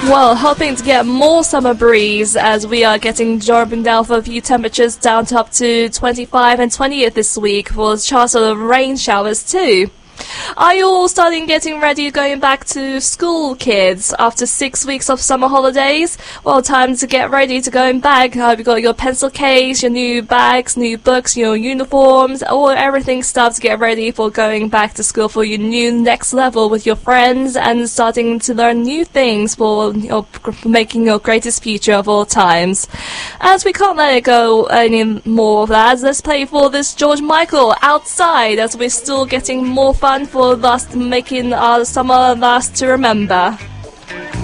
Well, hoping to get more summer breeze as we are dropping down for a few temperatures down to up to 25 and 28 this week for chance of rain showers too. Are you all getting ready going back to school, kids, after 6 weeks of summer holidays? Well, time to get ready to going back. Have you got your pencil case, your new bags, new books, your uniforms, everything stuff to get ready for going back to school for your new next level with your friends and starting to learn new things for making your greatest future of all times. As we can't let it go any more of that, let's play for this George Michael Outside as we're still getting more fun for making our summer last to remember.